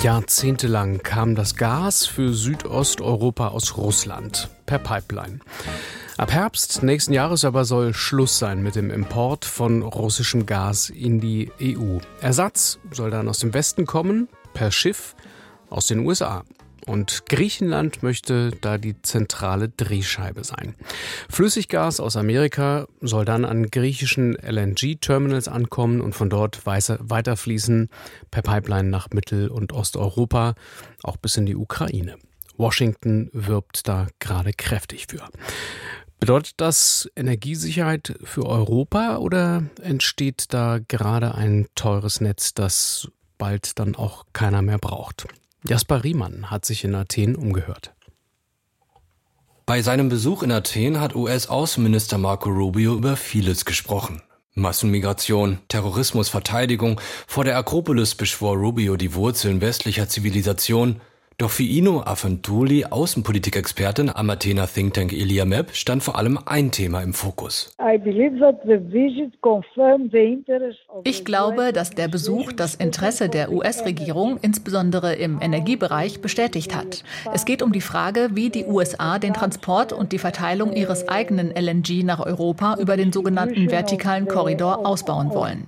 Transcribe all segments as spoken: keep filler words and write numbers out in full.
Jahrzehntelang kam das Gas für Südosteuropa aus Russland per Pipeline. Ab Herbst nächsten Jahres aber soll Schluss sein mit dem Import von russischem Gas in die E U. Ersatz soll dann aus dem Westen kommen, per Schiff aus den U S A. Und Griechenland möchte da die zentrale Drehscheibe sein. Flüssiggas aus Amerika soll dann an griechischen L N G-Terminals ankommen und von dort weiterfließen per Pipeline nach Mittel- und Osteuropa, auch bis in die Ukraine. Washington wirbt da gerade kräftig für. Bedeutet das Energiesicherheit für Europa oder entsteht da gerade ein teures Netz, das bald dann auch keiner mehr braucht? Jasper Riemann hat sich in Athen umgehört. Bei seinem Besuch in Athen hat U S-Außenminister Marco Rubio über vieles gesprochen. Massenmigration, Terrorismus, Verteidigung. Vor der Akropolis beschwor Rubio die Wurzeln westlicher Zivilisation. Doch für Ino Afantouli, Außenpolitikexpertin am Athener Think Tank Eliamep, stand vor allem ein Thema im Fokus. Ich glaube, dass der Besuch das Interesse der U S-Regierung insbesondere im Energiebereich bestätigt hat. Es geht um die Frage, wie die U S A den Transport und die Verteilung ihres eigenen L N G nach Europa über den sogenannten vertikalen Korridor ausbauen wollen.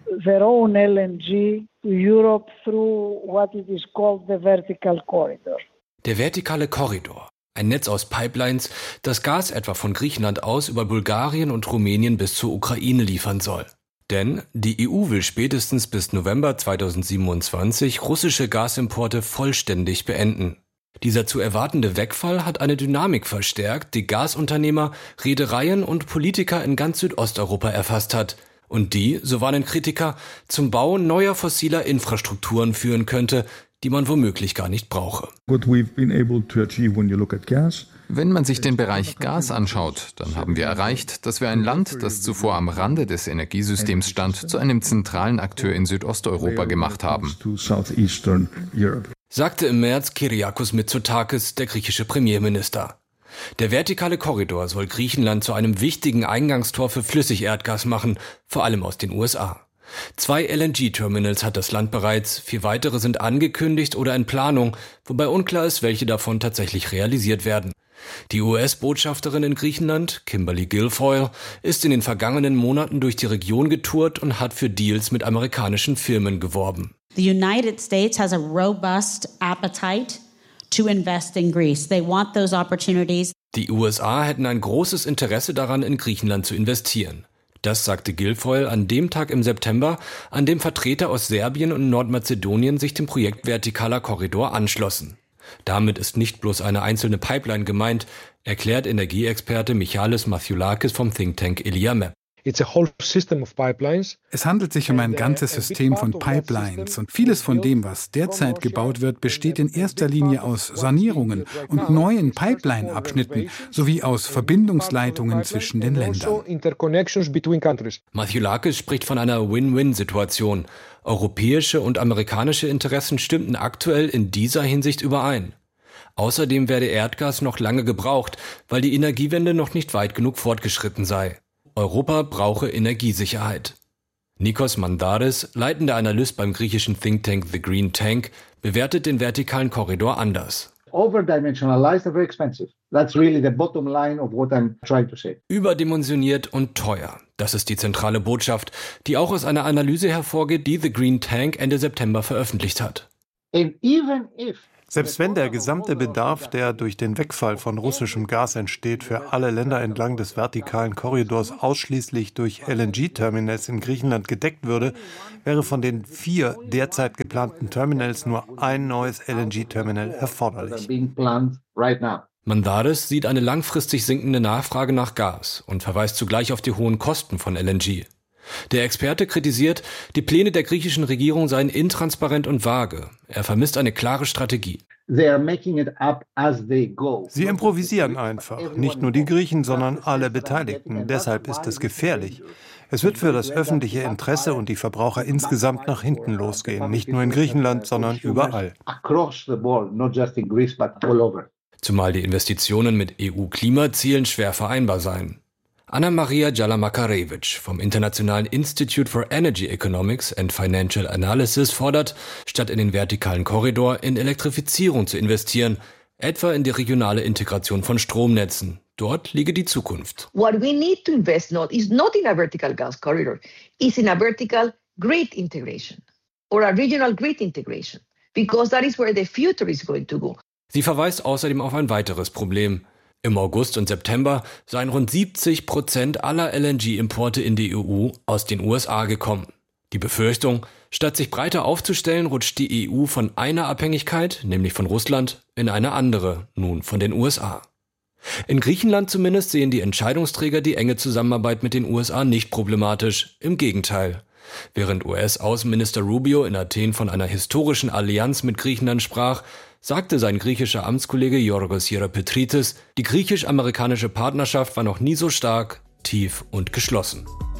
Europe through what it is called the vertical corridor. Der vertikale Korridor, ein Netz aus Pipelines, das Gas etwa von Griechenland aus über Bulgarien und Rumänien bis zur Ukraine liefern soll. Denn die E U will spätestens bis November zweitausendsiebenundzwanzig russische Gasimporte vollständig beenden. Dieser zu erwartende Wegfall hat eine Dynamik verstärkt, die Gasunternehmer, Reedereien und Politiker in ganz Südosteuropa erfasst hat. Und die, so warnen Kritiker, zum Bau neuer fossiler Infrastrukturen führen könnte, die man womöglich gar nicht brauche. Wenn man sich den Bereich Gas anschaut, dann haben wir erreicht, dass wir ein Land, das zuvor am Rande des Energiesystems stand, zu einem zentralen Akteur in Südosteuropa gemacht haben. Sagte im März Kyriakos Mitsotakis, der griechische Premierminister. Der vertikale Korridor soll Griechenland zu einem wichtigen Eingangstor für Flüssigerdgas machen, vor allem aus den U S A. Zwei L N G-Terminals hat das Land bereits, vier weitere sind angekündigt oder in Planung, wobei unklar ist, welche davon tatsächlich realisiert werden. Die U S-Botschafterin in Griechenland, Kimberly Guilfoyle, ist in den vergangenen Monaten durch die Region getourt und hat für Deals mit amerikanischen Firmen geworben. The United States has a robust appetite to invest in Greece. They want those opportunities. Die U S A hätten ein großes Interesse daran, in Griechenland zu investieren. Das sagte Guilfoyle an dem Tag im September, an dem Vertreter aus Serbien und Nordmazedonien sich dem Projekt Vertikaler Korridor anschlossen. Damit ist nicht bloß eine einzelne Pipeline gemeint, erklärt Energieexperte Michalis Mathiolakis vom Think Tank Eliamep. Es handelt sich um ein ganzes System von Pipelines und vieles von dem, was derzeit gebaut wird, besteht in erster Linie aus Sanierungen und neuen Pipeline-Abschnitten sowie aus Verbindungsleitungen zwischen den Ländern. Mathiolakis spricht von einer Win-Win-Situation. Europäische und amerikanische Interessen stimmten aktuell in dieser Hinsicht überein. Außerdem werde Erdgas noch lange gebraucht, weil die Energiewende noch nicht weit genug fortgeschritten sei. Europa brauche Energiesicherheit. Nikos Mandaris, leitender Analyst beim griechischen Think Tank The Green Tank, bewertet den vertikalen Korridor anders. Überdimensioniert und teuer. Das ist die zentrale Botschaft, die auch aus einer Analyse hervorgeht, die The Green Tank Ende September veröffentlicht hat. Selbst wenn der gesamte Bedarf, der durch den Wegfall von russischem Gas entsteht, für alle Länder entlang des vertikalen Korridors ausschließlich durch L N G-Terminals in Griechenland gedeckt würde, wäre von den vier derzeit geplanten Terminals nur ein neues L N G-Terminal erforderlich. Mandaris sieht eine langfristig sinkende Nachfrage nach Gas und verweist zugleich auf die hohen Kosten von L N G. Der Experte kritisiert, die Pläne der griechischen Regierung seien intransparent und vage. Er vermisst eine klare Strategie. Sie improvisieren einfach. Nicht nur die Griechen, sondern alle Beteiligten. Deshalb ist es gefährlich. Es wird für das öffentliche Interesse und die Verbraucher insgesamt nach hinten losgehen. Nicht nur in Griechenland, sondern überall. Zumal die Investitionen mit E U-Klimazielen schwer vereinbar seien. Anna Maria Jalamakarewicz vom Internationalen Institute for Energy Economics and Financial Analysis fordert, statt in den vertikalen Korridor in Elektrifizierung zu investieren, etwa in die regionale Integration von Stromnetzen. Dort liege die Zukunft. What we need to invest not is not in a vertical gas corridor, is in a vertical grid integration or a regional grid integration, because that is where the future is going to go. Sie verweist außerdem auf ein weiteres Problem. Im August und September seien rund siebzig Prozent aller L N G-Importe in die E U aus den U S A gekommen. Die Befürchtung, statt sich breiter aufzustellen, rutscht die E U von einer Abhängigkeit, nämlich von Russland, in eine andere, nun von den U S A. In Griechenland zumindest sehen die Entscheidungsträger die enge Zusammenarbeit mit den U S A nicht problematisch, im Gegenteil. Während U S-Außenminister Rubio in Athen von einer historischen Allianz mit Griechenland sprach, sagte sein griechischer Amtskollege Yorgos Hieropetritis, die griechisch-amerikanische Partnerschaft war noch nie so stark, tief und geschlossen.